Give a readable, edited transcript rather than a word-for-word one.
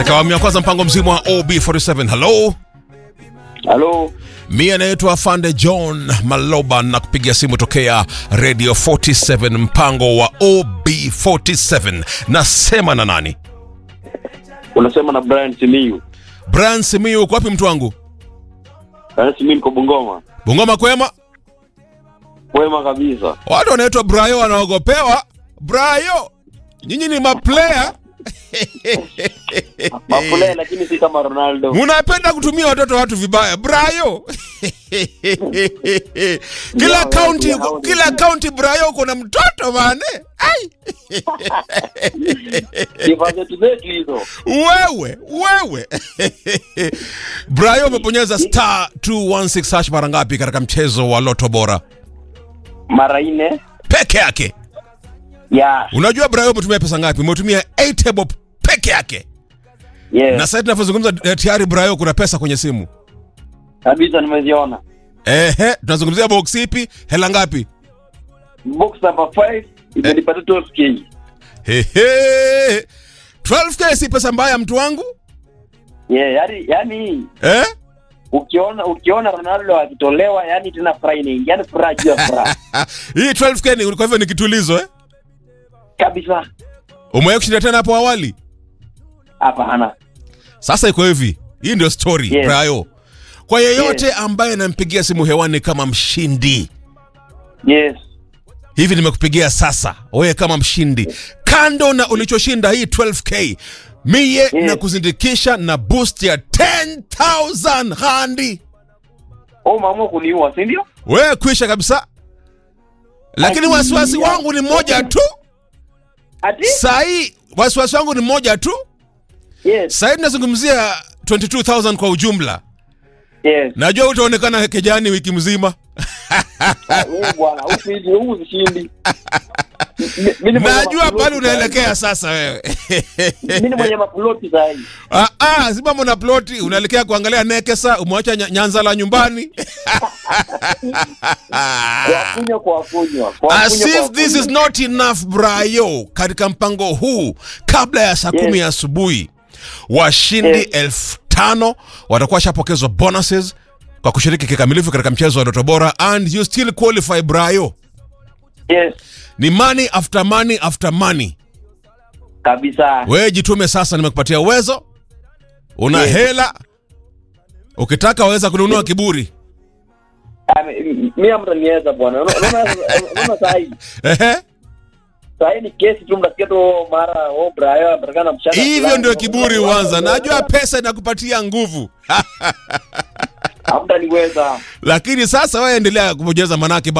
Awamu ya kwanza mpango mzima wa OB47. Hello. Hello. Mimi naitwa Afande John Maloba na kupigia simu tokea Radio 47 mpango wa OB47. Nasema na nani? Unasema na Brian Simiyu. Brian Simiyu, uko wapi mtu wangu? Brian Simiyu niko Bungoma. Bungoma kwema? Kwema kabisa. Watu wanaitwa Brayo wanaogopewa. Brayo, nyinyi ni maplayer. Maplayer lakini si kama Ronaldo. Munapenda kutumia watoto watu vibaya. Brayo. Kila county Brayo kuna mtoto mane. Ai. Kifaze tuzetu hizo. Wewe. Brayo umebonyeza star 216 hash mara ngapi katika mchezo wa Lotto Bora? Mara 4 Peke yake. Yeah. Unajua Brayo umetumia pesa ngapi? Umetumia 8 bob peke yake. Yes. Na sasa tunazungumza tayari Brayo kuna pesa kwenye simu. Kabisa nimeziona. Tunazungumzia box ipi? Hela ngapi? Box number 5 imenipa 12k. 12k si pesa mbaya mtu wangu? Yeah, yani Ukiona Ronaldo akitolewa yani tena Friday, yani furaha. Hii 12k ni kwa hivyo ni kitulizo Kabisa. Umewahi kushinda tena hapo awali? Hapana. Sasa iko hivi. Hii ndio story, yes. Brayo. Kwa yeyote ambaye anampigia simu hewani kama mshindi. Yes. Hivi nimekupigia sasa wewe kama mshindi. Kando na ulichoshinda hii 12k, mie na kuzindikisha na boost ya 10,000 handi. Mama kuniua, si ndio? Wewe kuisha kabisa. Lakini wasiwasi wangu ni moja tu. Ati? Sai wasiwasi wangu ni moja tu. Yes. Sai tunazungumzia 22,000 kwa ujumla. Yes. Najua utaonekana kejani wiki mzima. Wewe bwana, usishindi. Najua pale unaelekea sasa wewe. Mimi mwenye maploti zaidi. Si mambo na ploti, unaelekea kuangalia Nekesa, umeacha Nyanza la nyumbani. Kuwakunywa. As if this is not enough, Brayo. Katika mpango huu kabla ya saa 10 asubuhi, washindi 5,000 watakuwa shapokezwa bonuses kwa kushiriki kikamilifu katika mchezo wa Lotto Bora, and you still qualify, Brayo. Yes. Ni money after money after money. Kabisa. Wewe jitume sasa, nimekupatia uwezo. Una hela. Ukitaka waweza kununua kiburi. Mimi amtaniweza bwana. Unaona sahi. Sahi ni kesi tu mnasikia tu mara Brayo atakana mshaka. Hivyo ndio kiburi huanza. Najua pesa inakupatia nguvu. Hamtaniweza. Lakini sasa wewe endelea kubonyeza manake